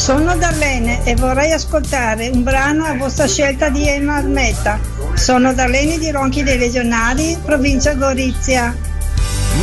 Sono Darlene e vorrei ascoltare un brano a vostra scelta di Emma Almetta. Sono Darlene di Ronchi dei Legionari, provincia Gorizia.